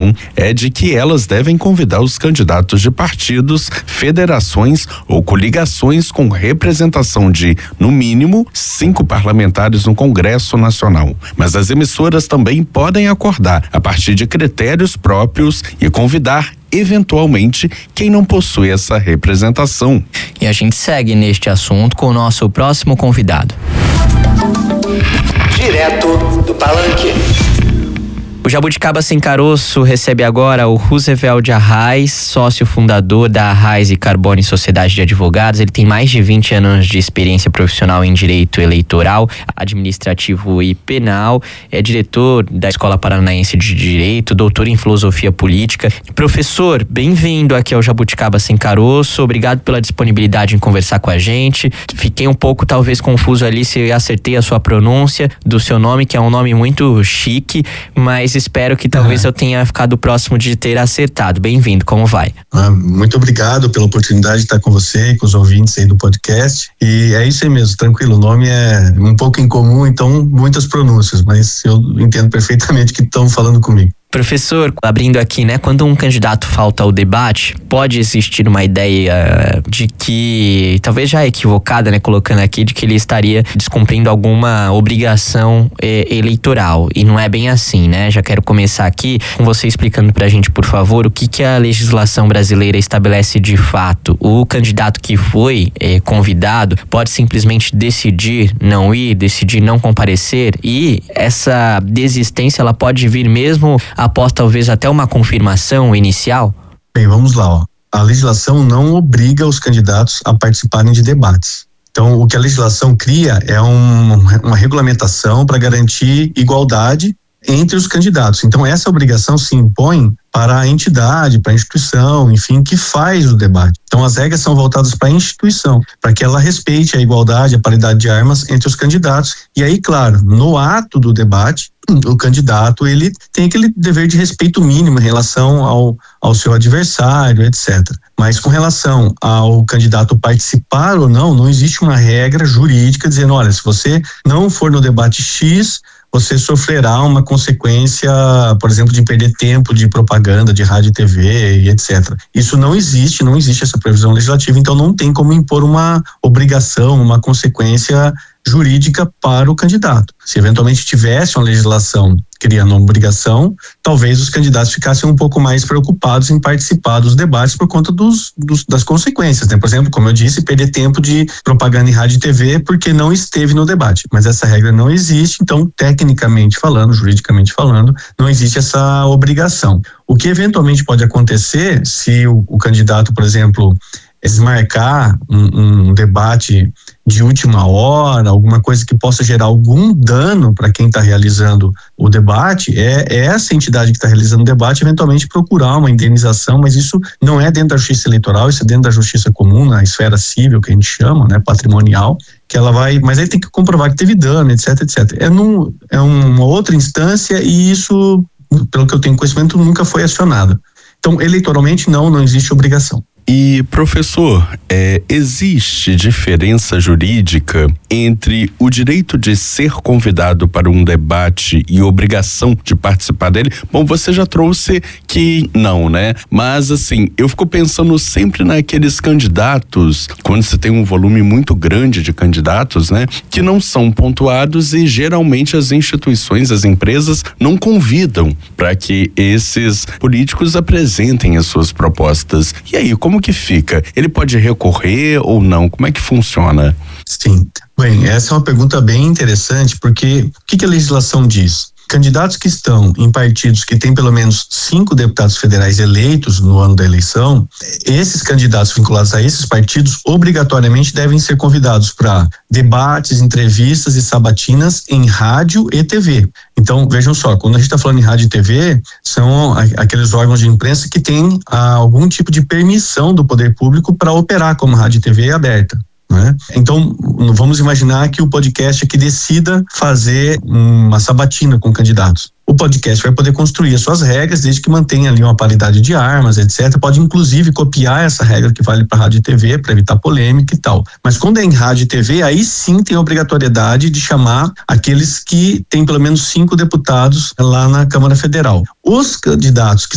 legislação é de que elas devem convidar os candidatos de partidos, federações ou coligações com representação de, no mínimo, 5 parlamentares no Congresso Nacional. Mas as emissoras também podem acordar a partir de critérios próprios e convidar eventualmente quem não possui essa representação. E a gente segue neste assunto com o nosso próximo convidado. Direto do Palanque. O Jabuticaba Sem Caroço recebe agora o Roosevelt Arraes, sócio fundador da Arraes e Carbone Sociedade de Advogados. Ele tem mais de 20 anos de experiência profissional em direito eleitoral, administrativo e penal. É diretor da Escola Paranaense de Direito, doutor em filosofia política. Professor, bem-vindo aqui ao Jabuticaba Sem Caroço. Obrigado pela disponibilidade em conversar com a gente. Fiquei um pouco, talvez, confuso ali se eu acertei a sua pronúncia do seu nome, que é um nome muito chique, mas espero que talvez eu tenha ficado próximo de ter acertado. Bem-vindo, como vai? Muito obrigado pela oportunidade de estar com você e com os ouvintes aí do podcast. E é isso aí mesmo, tranquilo. O nome é um pouco incomum, então muitas pronúncias, mas eu entendo perfeitamente que estão falando comigo. Professor, abrindo aqui, quando um candidato falta ao debate, pode existir uma ideia de que, talvez já equivocada, colocando aqui, de que ele estaria descumprindo alguma obrigação eleitoral. E não é bem assim, Já quero começar aqui com você explicando pra gente, por favor, o que a legislação brasileira estabelece de fato. O candidato que foi convidado pode simplesmente decidir não ir, decidir não comparecer, e essa desistência, ela pode vir mesmo após talvez até uma confirmação inicial? Bem, vamos lá. A legislação não obriga os candidatos a participarem de debates. Então, o que a legislação cria é uma regulamentação para garantir igualdade entre os candidatos. Então, essa obrigação se impõe para a entidade, para a instituição, enfim, que faz o debate. Então, as regras são voltadas para a instituição, para que ela respeite a igualdade, a paridade de armas entre os candidatos. E aí, claro, no ato do debate, o candidato, ele tem aquele dever de respeito mínimo em relação ao seu adversário, etc. Mas com relação ao candidato participar ou não, não existe uma regra jurídica dizendo, olha, se você não for no debate X, você sofrerá uma consequência, por exemplo, de perder tempo de propaganda, de rádio e TV e etc. Isso não existe essa previsão legislativa, então não tem como impor uma obrigação, uma consequência jurídica para o candidato. Se eventualmente tivesse uma legislação criando uma obrigação, talvez os candidatos ficassem um pouco mais preocupados em participar dos debates por conta das consequências, Por exemplo, como eu disse, perder tempo de propaganda em rádio e TV porque não esteve no debate. Mas essa regra não existe, então, tecnicamente falando, juridicamente falando, não existe essa obrigação. O que eventualmente pode acontecer se o candidato, por exemplo, desmarcar um debate de última hora, alguma coisa que possa gerar algum dano para quem está realizando o debate, é essa entidade que está realizando o debate eventualmente procurar uma indenização, mas isso não é dentro da justiça eleitoral, isso é dentro da justiça comum, na esfera civil, que a gente chama, patrimonial, que ela vai, mas aí tem que comprovar que teve dano, etc, etc. É uma outra instância e isso, pelo que eu tenho conhecimento, nunca foi acionado. Então, eleitoralmente, não existe obrigação. E, professor, existe diferença jurídica entre o direito de ser convidado para um debate e obrigação de participar dele? Bom, você já trouxe que não, Mas, assim, eu fico pensando sempre naqueles candidatos, quando você tem um volume muito grande de candidatos, que não são pontuados e geralmente as instituições, as empresas não convidam para que esses políticos apresentem as suas propostas. E aí, como que fica? Ele pode recorrer ou não? Como é que funciona? Sim. Bem, essa é uma pergunta bem interessante, porque o que a legislação diz? Candidatos que estão em partidos que têm pelo menos 5 deputados federais eleitos no ano da eleição, esses candidatos vinculados a esses partidos obrigatoriamente devem ser convidados para debates, entrevistas e sabatinas em rádio e TV. Então, vejam só, quando a gente está falando em rádio e TV, são aqueles órgãos de imprensa que têm algum tipo de permissão do poder público para operar como rádio e TV aberta. Então, vamos imaginar que o podcast aqui decida fazer uma sabatina com candidatos. O podcast vai poder construir as suas regras, desde que mantenha ali uma paridade de armas, etc. Pode, inclusive, copiar essa regra que vale para rádio e TV, para evitar polêmica e tal. Mas quando é em rádio e TV, aí sim tem a obrigatoriedade de chamar aqueles que têm pelo menos 5 deputados lá na Câmara Federal. Os candidatos que